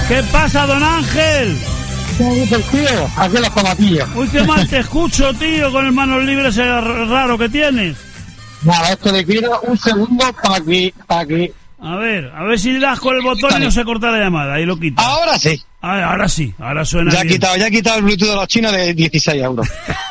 ¿Qué pasa, don Ángel? ¿Qué dices, tío? Aquí los tomatillos. Uy, qué mal te escucho, tío, con el manos libres ese raro que tienes. Nada, esto le quiero un segundo para que... A ver si le das con el botón y no se corta la llamada, y lo quita. Ahora sí. Ahora sí, ahora suena Ya bien. he quitado el Bluetooth de los chinos de 16 euros.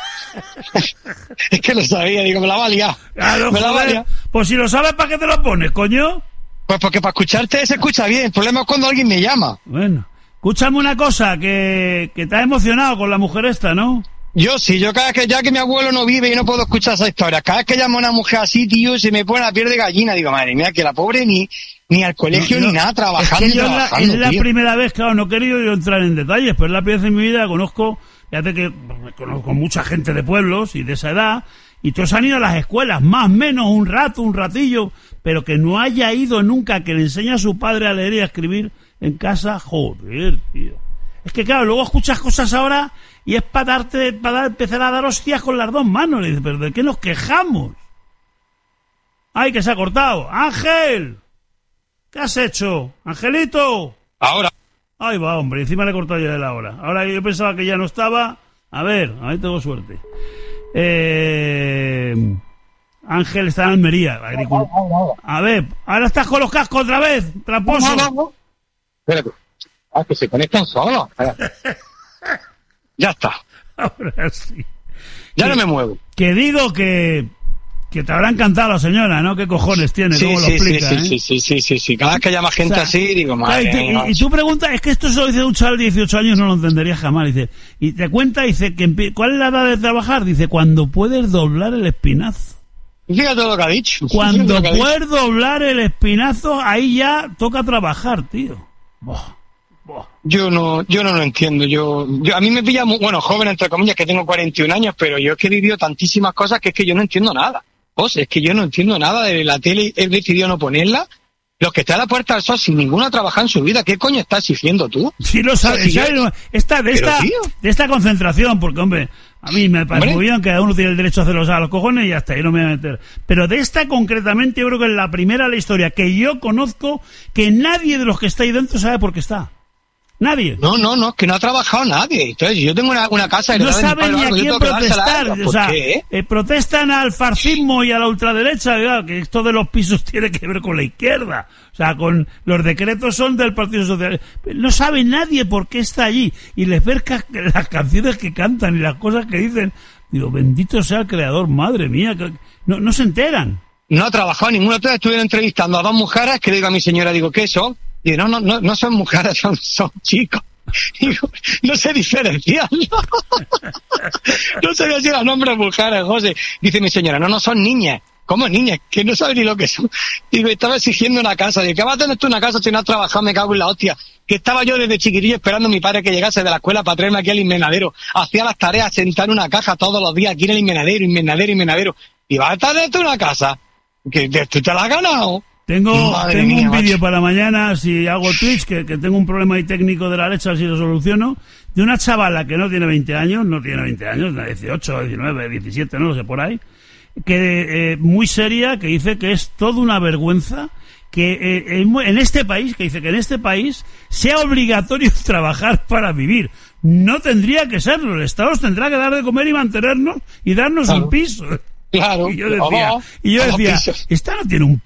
Es que lo sabía, digo, me la va a liar. Claro, Me la va a joder, liar. pues si lo sabes, ¿para qué te lo pones, coño? Pues porque para escucharte se escucha bien. El problema es cuando alguien me llama. Bueno, escúchame una cosa, que te has emocionado con la mujer esta, ¿no? Yo sí, cada vez que ya que mi abuelo no vive y no puedo escuchar esa historia, cada vez que llamo a una mujer así, tío, se me pone la piel de gallina. Digo, madre mía, que la pobre ni al colegio ni nada, trabajando es que y trabajando, es la tío. primera vez, claro, no he querido yo entrar en detalles, pero es la primera vez en mi vida que conozco, fíjate que conozco mucha gente de pueblos y de esa edad, y todos han ido a las escuelas, más o menos un ratillo, pero que no haya ido nunca, que le enseñe a su padre a leer y a escribir en casa, joder, tío. Es que claro, luego escuchas cosas ahora y es para empezar a dar hostias con las dos manos. Le dices, pero ¿de qué nos quejamos? ¡Ay, que se ha cortado! ¡Ángel! ¿Qué has hecho? ¡Angelito! Ahora. Ahí va, hombre, encima le he cortado ya de la hora. Ahora yo pensaba que ya no estaba. A ver tengo suerte. Ángel está en Almería. A ver, ahora estás con los cascos otra vez, tramposo. No. Espérate. Que se conectan solos. Ya está. Ahora sí. Ya no me muevo. Que digo que te habrá encantado la señora, ¿no? ¿Qué cojones tiene? ¿Cómo lo explica? Sí. Cada vez que llama gente así, digo, madre mía. Y tú preguntas, es que esto se lo dice un chaval de 18 años, no lo entendería jamás. Dice, y te cuenta, dice, ¿cuál es la edad de trabajar? Dice, cuando puedes doblar el espinazo. Fíjate lo que ha dicho. Cuando puedes doblar el espinazo, ahí ya toca trabajar, tío. Yo no lo entiendo. Yo a mí me pilla joven entre comillas, que tengo 41 años, pero yo es que he vivido tantísimas cosas que es que yo no entiendo nada. Es que yo no entiendo nada de la tele, he decidido no ponerla. Los que están a la puerta del sol sin ninguno ha trabajado en su vida, ¿qué coño estás exigiendo tú? Sí lo sabes, de esta concentración, porque hombre, a mí me parece muy bien que cada uno tiene el derecho a hacerlo a los cojones y ya está, y no me voy a meter. Pero de esta concretamente yo creo que es la primera de la historia que yo conozco que nadie de los que está ahí dentro sabe por qué está. Nadie. No, es que no ha trabajado nadie. Entonces, yo tengo una casa... No saben ni a quién protestar. O sea, protestan al fascismo y a la ultraderecha, claro, que esto de los pisos tiene que ver con la izquierda. O sea, con los decretos son del Partido Socialista. No sabe nadie por qué está allí. Y les ves las canciones que cantan y las cosas que dicen. Digo, bendito sea el creador, madre mía. No se enteran. No ha trabajado ninguno. Entonces estuvieron entrevistando a dos mujeres que le digo a mi señora, digo, ¿qué son? Y no son mujeres, son chicos. Digo, no sé diferenciarlo. No sabía si eran hombres o mujeres, José. Dice mi señora, no son niñas. ¿Cómo niñas? Que no saben ni lo que son. Digo, estaba exigiendo una casa. Digo, ¿qué vas a tener tú una casa si no has trabajado? Me cago en la hostia. Que estaba yo desde chiquitillo esperando a mi padre que llegase de la escuela para traerme aquí al invernadero. Hacía las tareas, sentar una caja todos los días aquí en el invernadero. Y vas a tener tú una casa que tú te la has ganado. Tengo un vídeo para mañana, si hago Twitch, que tengo un problema ahí técnico de la leche, a ver si lo soluciono, de una chavala que no tiene 20 años, 18, 19, 17, no lo sé, por ahí, que muy seria, que dice que es toda una vergüenza que en este país, que dice que en este país sea obligatorio trabajar para vivir. No tendría que serlo, el Estado nos tendrá que dar de comer y mantenernos y darnos un piso. Claro. Y yo decía, esta no tiene un